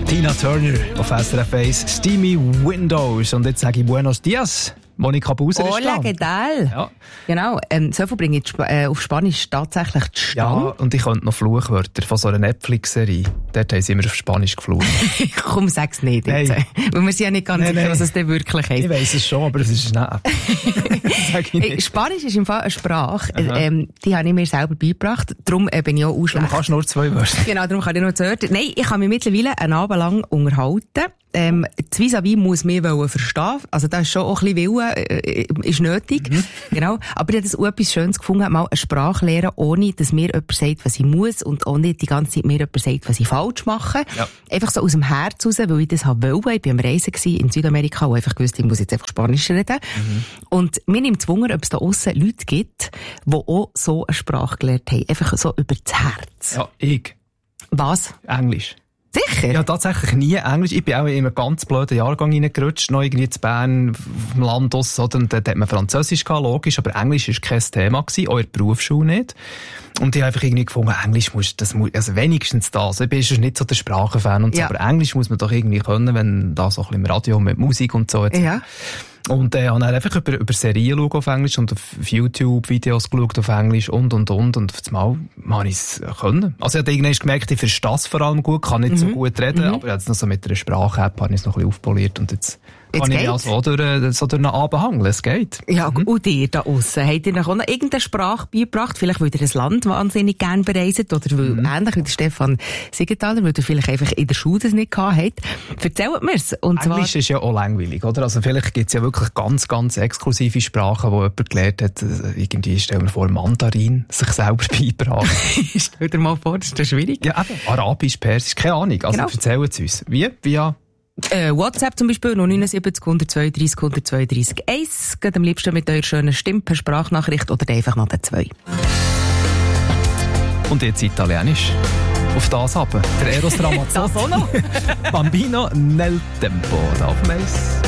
Tina Turner auf SRF 1, Steamy Windows. Und jetzt sage ich Buenos Dias, Monika Buser ist da. Hola, ¿qué tal? Ja. Genau, so viel bringe ich auf Spanisch tatsächlich zustande. Ja, und ich könnte noch Fluchwörter von so einer Netflix-Serie. Dort haben sie immer auf Spanisch geflucht. Komm, sag's nicht jetzt. Nein. Weil wir sind ja nicht ganz sicher, was es denn wirklich heisst. Ich weiss es schon, aber es ist nicht. Sag ich nicht. Spanisch ist im Fall eine Sprache, die habe ich mir selber beigebracht. Darum bin ich auch Du kannst nur 2 Wörter. Genau, darum kann ich noch 2 Wörter. Nein, ich habe mich mittlerweile einen Abend lang unterhalten. Das Vis-à-vis muss mich verstehen. Also da ist schon auch ein bisschen Wille, ist nötig. Genau. Aber ich habe das auch etwas Schönes gefunden, mal eine Sprache lernen, ohne dass mir jemand sagt, was ich muss und auch nicht die ganze Zeit mir jemand sagt, was ich falsch mache. Ja. Einfach so aus dem Herz raus, weil ich das wollte. Ich war am Reisen in Südamerika und einfach gewusst, ich muss jetzt einfach Spanisch reden. Und mir nimmt es Wunder, ob es da aussen Leute gibt, die auch so eine Sprache gelernt haben. Einfach so über das Herz. Ja, ich. Was? Englisch. Sicher? Ja, tatsächlich nie Englisch. Ich bin auch in einen ganz blöden Jahrgang reingerutscht, noch irgendwie zu Bern, auf dem Land aus, oder? Und dort hat man Französisch gehabt, logisch, aber Englisch war kein Thema gewesen, auch in der Berufsschule nicht. Und ich habe einfach irgendwie gefunden, Englisch also wenigstens das. Ich bin schon nicht so der Sprachenfan und so, aber Englisch muss man doch irgendwie können, wenn da so ein bisschen im Radio mit Musik und so. Ja. Und habe dann einfach über Serien geschaut auf Englisch und auf YouTube-Videos geschaut auf Englisch und auf das Mal habe ich es können. Also ich habe irgendwann gemerkt, ich verstehe das vor allem gut, kann nicht so gut reden, aber ich habe es noch so mit einer Sprache-App habe ich es noch ein bisschen aufpoliert und jetzt kann ich mich also durch einen Abend hangeln. Es geht. Ja, und ihr da aussen, habt ihr noch irgendeine Sprache beigebracht? Vielleicht, weil ihr das Land wahnsinnig gerne bereiset oder weil, ähnlich wie der Stefan Siegenthaler, weil ihr vielleicht einfach in der Schule das nicht gehabt habt. Erzählt mir's. Und Englisch ist ja auch langweilig, oder? Also vielleicht gibt's ja wirklich ganz, ganz exklusive Sprachen, wo jemand gelernt hat, irgendwie, stell mir vor, Mandarin, sich selber beibracht. Stell dir mal vor, das ist schwierig. Ja, eben. Arabisch, Persisch, keine Ahnung. Also erzählen Sie uns. Wie? Via? WhatsApp zum Beispiel, 079 132 132 1. Geht am liebsten mit eurer schönen Stimme per Sprachnachricht oder einfach noch den 2. Und jetzt Italienisch. Auf das aber. Der Eros Ramazzotti. Das auch noch. Bambino nel tempo. Auf Mais.